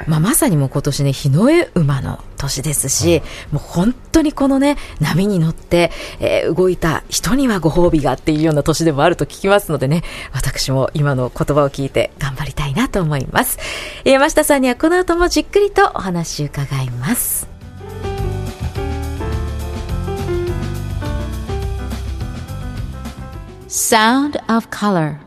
まさにもう今年ね、日の絵馬の年ですし、もう本当にこのね、波に乗って、動いた人にはご褒美がっていうような年でもあると聞きますのでね、私も今の言葉を聞いて頑張りたいなと思います。山下さんにはこの後もじっくりとお話伺います。Sound of Color。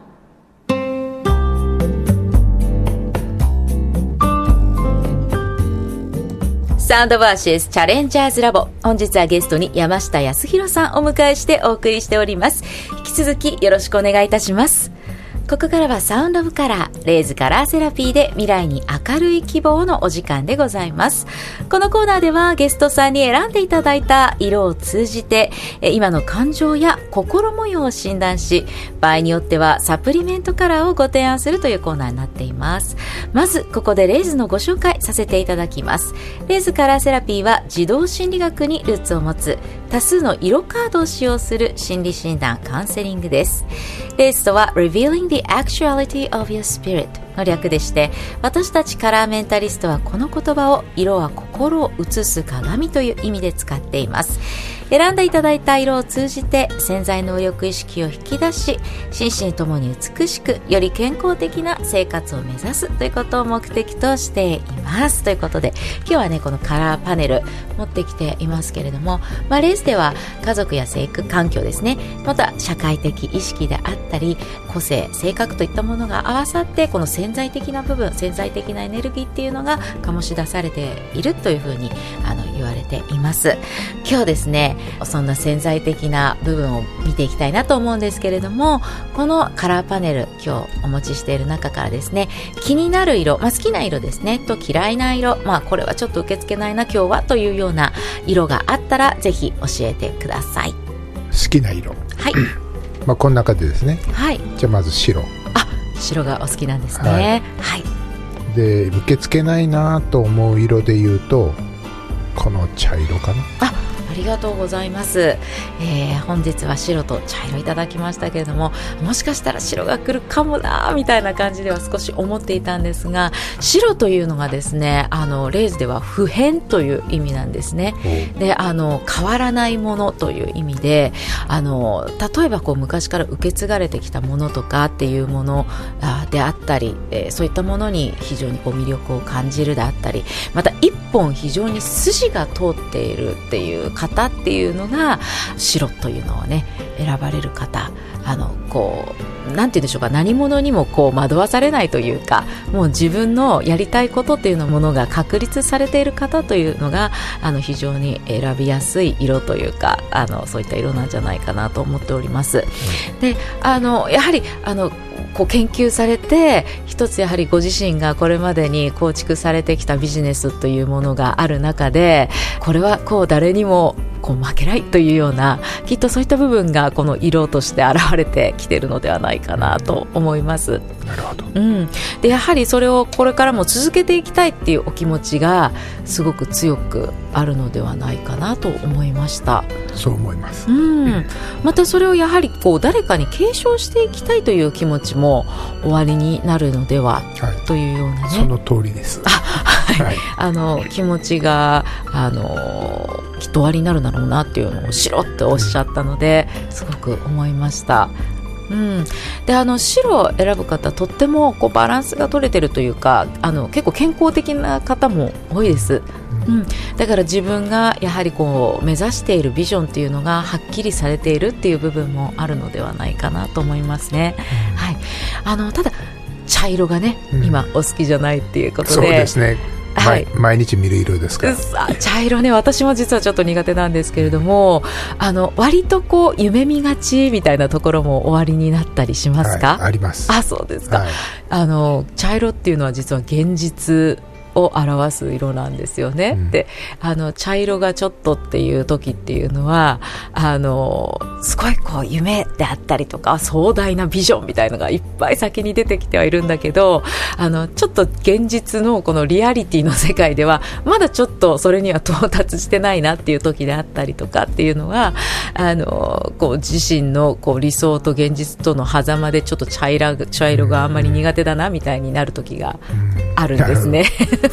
サウンドバーシスチャレンジャーズラボ、本日はゲストに山下康弘さんをお迎えしてお送りしております。引き続きよろしくお願いいたします。ここからはサウンドオブカラー、レイズカラーセラピーで未来に明るい希望のお時間でございます。このコーナーではゲストさんに選んでいただいた色を通じて今の感情や心模様を診断し、場合によってはサプリメントカラーをご提案するというコーナーになっています。まずここでレイズのご紹介させていただきます。レイズカラーセラピーは児童心理学にルーツを持つ多数の色カードを使用する心理診断カウンセリングです。レイズとは Revealing the Actuality of Your Spirit の略でして、私たちカラーメンタリストはこの言葉を色は心を映す鏡という意味で使っています。選んでいただいた色を通じて潜在能力意識を引き出し、心身ともに美しくより健康的な生活を目指すということを目的としています。ということで今日はね、このカラーパネル持ってきていますけれども、レースでは家族や生育環境ですね、また社会的意識であったり個性、性格といったものが合わさって、この潜在的な部分、潜在的なエネルギーっていうのが醸し出されているというふうに言われています。今日ですね、そんな潜在的な部分を見ていきたいなと思うんですけれども、このカラーパネル今日お持ちしている中からですね、気になる色、好きな色ですねと嫌いな色、これはちょっと受け付けないな今日はというような色があったらぜひ教えてください。 好きな色、 はいこの中でですね、 はい、 じゃあまず白。 白がお好きなんですね。はい、 で受け付けないなと思う色で言うとこの茶色かな。 ありがとうございます。本日は白と茶色いただきましたけれども、もしかしたら白が来るかもなみたいな感じでは少し思っていたんですが、白というのがですね、レイズでは不変という意味なんですね。で変わらないものという意味で、例えば昔から受け継がれてきたものとかっていうものであったり、そういったものに非常に魅力を感じるであったり、また一本非常に筋が通っているっていう方っていうのが白というのをね選ばれる方、なんて言うんでしょうか、何者にも惑わされないというか、もう自分のやりたいことっていうのものが確立されている方というのが非常に選びやすい色というか、そういった色なんじゃないかなと思っております。でやはり研究されて、一つやはりご自身がこれまでに構築されてきたビジネスというものがある中で、これは誰にも負けないというような、きっとそういった部分がこの色として現れてきているのではないかなと思います。 なるほど。 でやはりそれをこれからも続けていきたいっていうお気持ちがすごく強くあるのではないかなと思いました。 そう思います。 またそれをやはり誰かに継承していきたいという気持ちもおありになるのでは、というようなね。 その通りです。 気持ちがきっとおありになるだろうなっていうのを白っておっしゃったので、すごく思いました。で白を選ぶ方、とってもバランスが取れてるというか、結構健康的な方も多いです。だから自分がやはり目指しているビジョンっていうのがはっきりされているっていう部分もあるのではないかなと思いますね。ただ茶色がね、今お好きじゃないっていうことで。 そうですね。毎日見る色ですから。 茶色ね、私も実はちょっと苦手なんですけれども、割と夢見がちみたいなところもおありになったりしますか？ あります。 そうですか。茶色っていうのは実は現実を表す色なんですよね。で茶色がちょっとっていう時っていうのはすごい夢であったりとか壮大なビジョンみたいのがいっぱい先に出てきてはいるんだけど、ちょっと現実のこのリアリティの世界ではまだちょっとそれには到達してないなっていう時であったりとかっていうのは自身の理想と現実との狭間でちょっと茶色があんまり苦手だなみたいになる時があるんですね。